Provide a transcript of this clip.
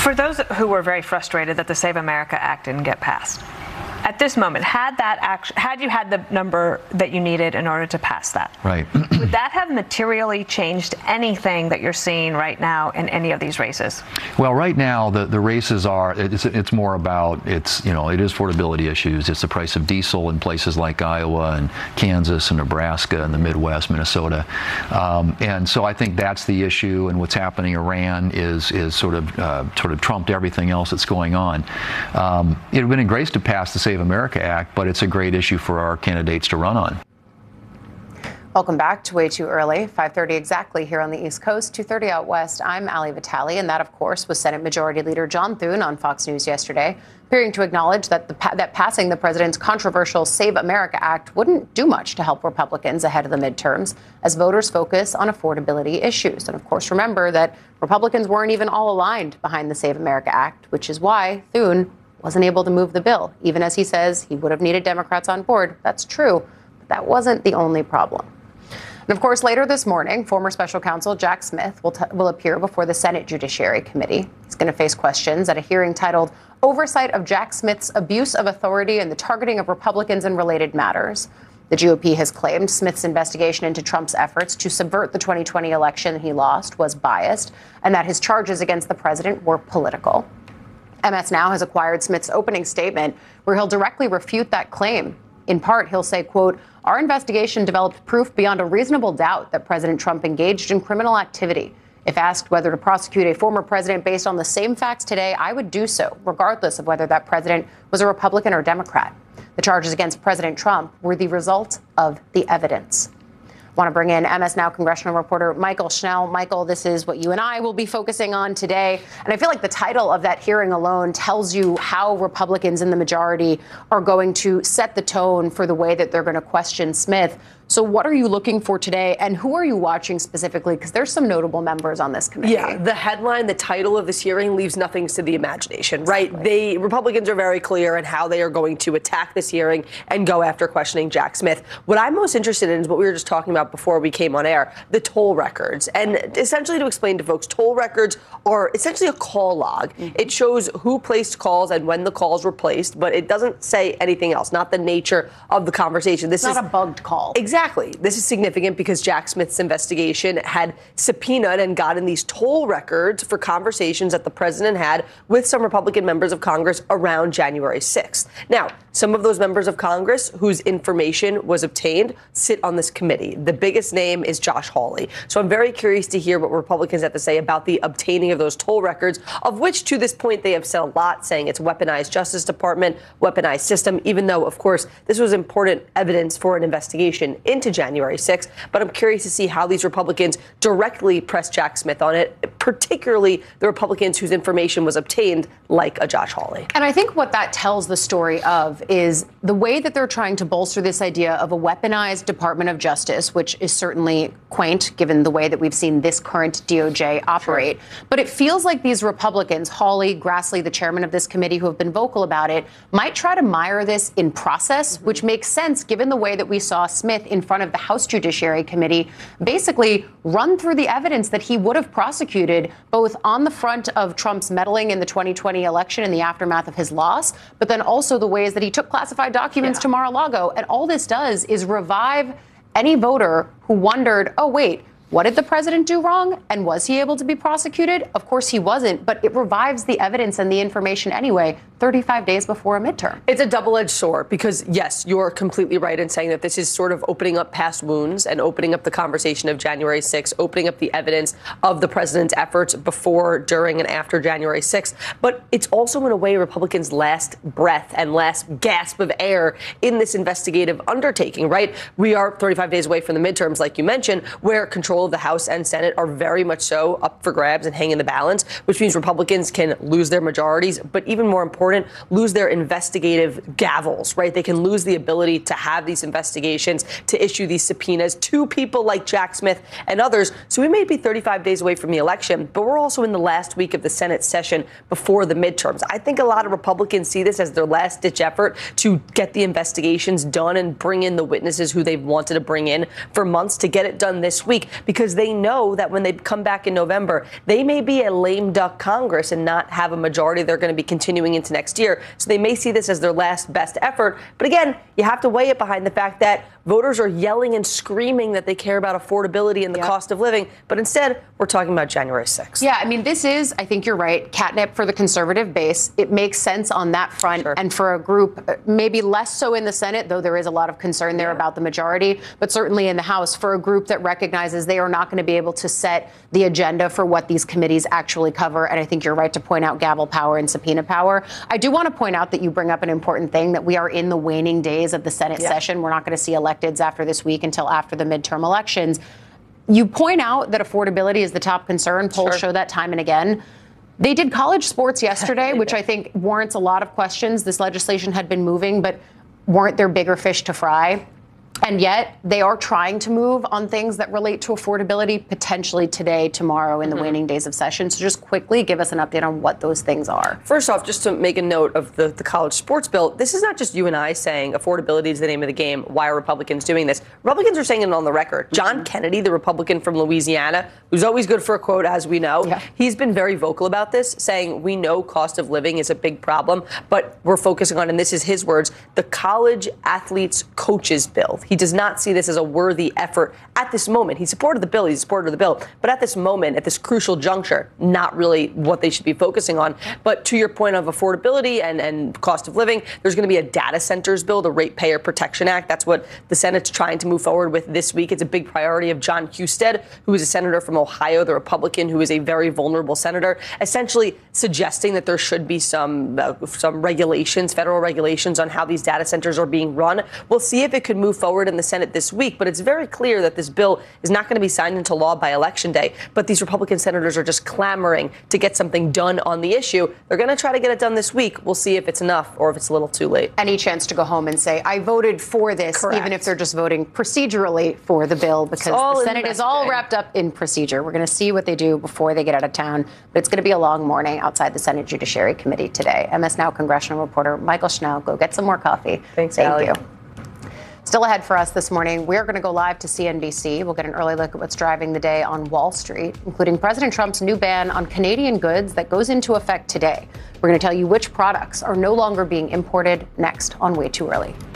For those who were very frustrated that the Save America Act didn't get passed, at this moment, had you had the number that you needed in order to pass that, right, would that have materially changed anything that you're seeing right now in any of these races? Well, right now the races are it's more about it is affordability issues. It's the price of diesel in places like Iowa and Kansas and Nebraska and the Midwest, Minnesota, and so I think that's the issue. And what's happening in Iran is sort of trumped everything else that's going on. It would have been a grace to pass the Save America Act, but it's a great issue for our candidates to run on. Welcome back to Way Too Early, 5:30 exactly here on the East Coast, 2:30 out west. I'm Ali Vitale, and that, of course, was Senate Majority Leader John Thune on Fox News yesterday, appearing to acknowledge that that passing the president's controversial Save America Act wouldn't do much to help Republicans ahead of the midterms as voters focus on affordability issues. And, of course, remember that Republicans weren't even all aligned behind the Save America Act, which is why Thune wasn't able to move the bill, even as he says he would have needed Democrats on board. That's true, but that wasn't the only problem. And of course, later this morning, former special counsel Jack Smith will appear before the Senate Judiciary Committee. He's going to face questions at a hearing titled Oversight of Jack Smith's Abuse of Authority and the Targeting of Republicans in Related Matters. The GOP has claimed Smith's investigation into Trump's efforts to subvert the 2020 election he lost was biased, and that his charges against the president were political. MS Now has acquired Smith's opening statement, where he'll directly refute that claim. In part, he'll say, quote, "Our investigation developed proof beyond a reasonable doubt that President Trump engaged in criminal activity. If asked whether to prosecute a former president based on the same facts today, I would do so, regardless of whether that president was a Republican or Democrat. The charges against President Trump were the result of the evidence." I want to bring in MS Now congressional reporter Michael Schnell. Michael, this is what you and I will be focusing on today. And I feel like the title of that hearing alone tells you how Republicans in the majority are going to set the tone for the way that they're going to question Smith. So what are you looking for today, and who are you watching specifically? Because there's some notable members on this committee. Yeah, the headline, the title of this hearing leaves nothing to the imagination, right? Exactly. Republicans are very clear in how they are going to attack this hearing and go after questioning Jack Smith. What I'm most interested in is what we were just talking about before we came on air, the toll records. And essentially, to explain to folks, toll records are essentially a call log. Mm-hmm. It shows who placed calls and when the calls were placed, but it doesn't say anything else, not the nature of the conversation. This is not a bugged call. Exactly. This is significant because Jack Smith's investigation had subpoenaed and gotten these toll records for conversations that the president had with some Republican members of Congress around January 6th. Now, some of those members of Congress whose information was obtained sit on this committee. The biggest name is Josh Hawley. So I'm very curious to hear what Republicans have to say about the obtaining of those toll records, of which to this point they have said a lot, saying it's weaponized Justice Department, weaponized system, even though, of course, this was important evidence for an investigation into January 6th. But I'm curious to see how these Republicans directly press Jack Smith on it, particularly the Republicans whose information was obtained, like a Josh Hawley. And I think what that tells the story of is the way that they're trying to bolster this idea of a weaponized Department of Justice, which is certainly quaint given the way that we've seen this current DOJ operate. Sure. But it feels like these Republicans, Hawley, Grassley, the chairman of this committee, who have been vocal about it, might try to mire this in process, which makes sense given the way that we saw Smith in front of the House Judiciary Committee basically run through the evidence that he would have prosecuted both on the front of Trump's meddling in the 2020 election in the aftermath of his loss, but then also the ways that he took classified documents to Mar-a-Lago. And all this does is revive any voter who wondered, oh, wait, what did the president do wrong? And was he able to be prosecuted? Of course he wasn't, but it revives the evidence and the information anyway, 35 days before a midterm. It's a double-edged sword because, yes, you're completely right in saying that this is sort of opening up past wounds and opening up the conversation of January 6th, opening up the evidence of the president's efforts before, during, and after January 6th. But it's also, in a way, Republicans' last breath and last gasp of air in this investigative undertaking, right? We are 35 days away from the midterms, like you mentioned, where control of the House and Senate are very much so up for grabs and hang in the balance, which means Republicans can lose their majorities, but even more important, lose their investigative gavels, right? They can lose the ability to have these investigations, to issue these subpoenas to people like Jack Smith and others. So we may be 35 days away from the election, but we're also in the last week of the Senate session before the midterms. I think a lot of Republicans see this as their last-ditch effort to get the investigations done and bring in the witnesses who they've wanted to bring in for months, to get it done this week. because they know that when they come back in November, they may be a lame duck Congress and not have a majority they're going to be continuing into next year. So they may see this as their last best effort. But again, you have to weigh it behind the fact that voters are yelling and screaming that they care about affordability and the cost of living. But instead, we're talking about January 6th. Yeah, I mean, this is, I think you're right, catnip for the conservative base. It makes sense on that front. Sure. And for a group, maybe less so in the Senate, though there is a lot of concern there about the majority, but certainly in the House, for a group that recognizes they are not going to be able to set the agenda for what these committees actually cover. And I think you're right to point out gavel power and subpoena power. I do want to point out that you bring up an important thing, that we are in the waning days of the Senate session. We're not going to see electeds after this week until after the midterm elections. You point out that affordability is the top concern. Polls show that time and again. They did college sports yesterday, which I think warrants a lot of questions. This legislation had been moving, but weren't there bigger fish to fry? And yet they are trying to move on things that relate to affordability potentially today, tomorrow, in the waning days of session. So just quickly give us an update on what those things are. First off, just to make a note of the college sports bill, this is not just you and I saying affordability is the name of the game. Why are Republicans doing this? Republicans are saying it on the record. John Kennedy, the Republican from Louisiana, who's always good for a quote, as we know, he's been very vocal about this, saying we know cost of living is a big problem, but we're focusing on, and this is his words, the college athletes coaches bill. He does not see this as a worthy effort at this moment. He supported the bill. He's a supporter of the bill. But at this moment, at this crucial juncture, not really what they should be focusing on. But to your point of affordability and cost of living, there's going to be a data centers bill, the Ratepayer Protection Act. That's what the Senate's trying to move forward with this week. It's a big priority of John Husted, who is a senator from Ohio, the Republican, who is a very vulnerable senator, essentially suggesting that there should be some regulations, federal regulations on how these data centers are being run. We'll see if it could move forward in the Senate this week, but it's very clear that this bill is not going to be signed into law by Election Day. But these Republican senators are just clamoring to get something done on the issue. They're going to try to get it done this week. We'll see if it's enough or if it's a little too late. Any chance to go home and say, I voted for this, Correct. even if they're just voting procedurally for the bill, because the Senate is all wrapped up in procedure. We're going to see what they do before they get out of town. But it's going to be a long morning outside the Senate Judiciary Committee today. MS Now congressional reporter Michael Schnell, go get some more coffee. Thank you. Still ahead for us this morning, we're going to go live to CNBC. We'll get an early look at what's driving the day on Wall Street, including President Trump's new ban on Canadian goods that goes into effect today. We're going to tell you which products are no longer being imported next on Way Too Early.